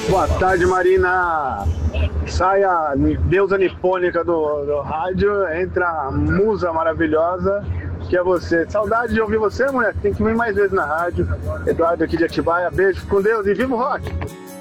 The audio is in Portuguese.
Boa tarde, Marina. Sai a deusa nipônica do rádio, entra a musa maravilhosa, que é você. Saudade de ouvir você, mulher. Tem que vir mais vezes na rádio. Eduardo aqui de Atibaia. Beijo, com Deus e viva o rock!